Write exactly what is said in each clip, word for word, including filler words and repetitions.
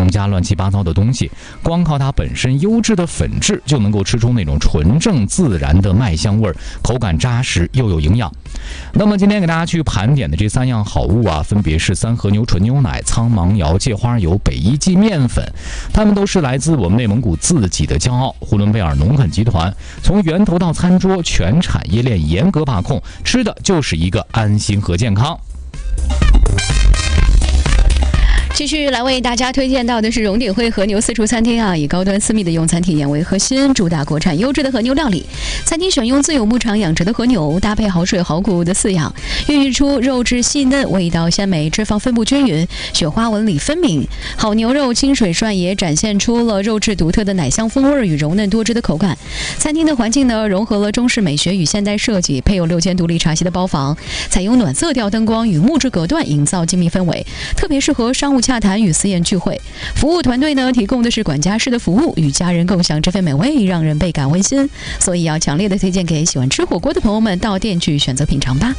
糖加乱七八糟的东西，光靠它本身优质的粉质就能够吃出那种纯正自然的麦香味儿，口感扎实又有营养。那么今天给大家去盘点的这三样好物啊，分别是三和牛纯牛奶、苍芒窑芥花油、北一记面粉，它们都是来自我们内蒙古自己的骄傲呼伦贝尔农垦集团，从源头到餐桌全产业链严格把控，吃的就是一个安心和健康。 继续来为大家推荐到的是荣鼎汇和牛私厨餐厅啊，以高端私密的用餐体验为核心，主打国产优质的和牛料理。餐厅选用自有牧场养殖的和牛，搭配好水好谷的饲养，孕育出肉质细嫩、味道鲜美、脂肪分布均匀、雪花纹理分明。好牛肉清水涮也展现出了肉质独特的奶香风味与柔嫩多汁的口感。餐厅的环境呢，融合了中式美学与现代设计，配有六间独立茶席的包房，采用暖色调灯光与木质隔断，营造精密氛围，特别适合商务洽谈与私宴聚会。服务团队呢，提供的是管家式的服务，与家人共享这份美味，让人倍感温馨。所以要强烈的推荐给喜欢吃火锅的朋友们，到店去选择品尝吧。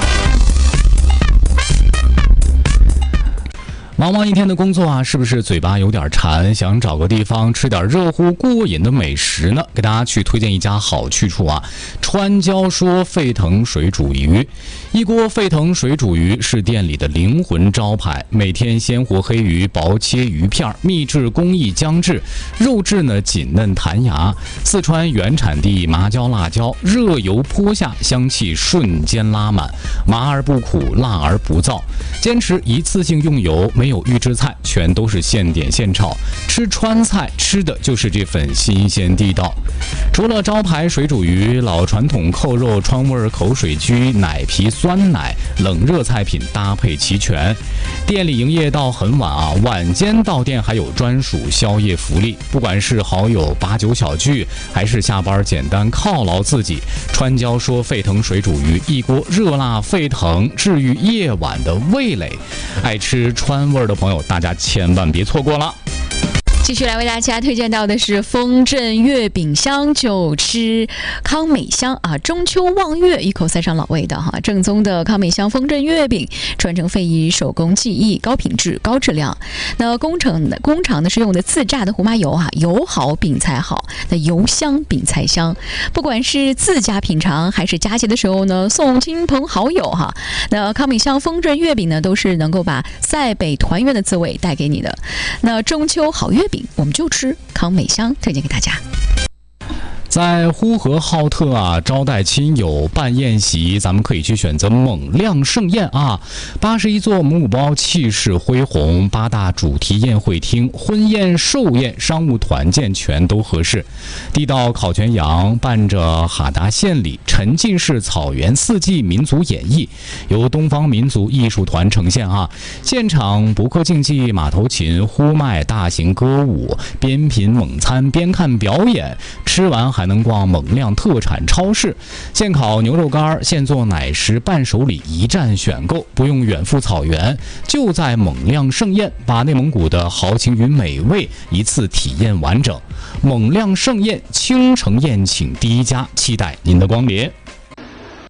忙完一天的工作啊，是不是嘴巴有点馋，想找个地方吃点热乎过瘾的美食呢？给大家去推荐一家好去处啊，川椒说沸腾水煮鱼。一锅沸腾水煮鱼是店里的灵魂招牌，每天鲜活黑鱼薄切鱼片，秘制工艺姜制，肉质呢紧嫩弹牙。四川原产地麻椒辣椒，热油泼下，香气瞬间拉满，麻而不苦，辣而不燥。坚持一次性用油，没有预制菜，全都是现点现炒。吃川菜吃的就是这份新鲜地道。除了招牌水煮鱼，老传统扣肉川味口水居、奶皮酸奶、冷热菜品搭配齐全。店里营业到很晚啊，晚间到店还有专属宵夜福利。不管是好友把酒小聚，还是下班简单犒劳自己，川椒说沸腾水煮鱼一锅热辣沸腾，治愈夜晚的味蕾。爱吃川味的朋友，大家千万别错过了。 继续来为大家推荐到的是丰镇月饼香，就吃康美香啊！中秋望月，一口塞上老味的哈，正宗的康美香丰镇月饼，传承非遗手工技艺，高品质高质量。那工程的工厂呢是用的自榨的胡麻油啊，油好饼才好，那油香饼才香。不管是自家品尝，还是佳节的时候呢送亲朋好友哈，那康美香丰镇月饼呢都是能够把塞北团圆的滋味带给你的。那中秋好月饼，我们就吃康美香，推荐给大家。 在呼和浩特啊，招待亲友办宴席，咱们可以去选择蒙亮盛宴啊。八十一座蒙古包气势恢宏，八大主题宴会厅，婚宴、寿宴、商务团建全都合适。地道烤全羊伴着哈达献礼，沉浸式草原四季民族演绎，由东方民族艺术团呈现啊。现场扑克竞技、马头琴、呼麦、大型歌舞，边品蒙餐边看表演，吃完还还能逛蒙亮特产超市，现烤牛肉干、现做奶食伴手礼一站选购，不用远赴草原，就在蒙亮盛宴，把内蒙古的豪情与美味一次体验完整。蒙亮盛宴，青城宴请第一家，期待您的光临。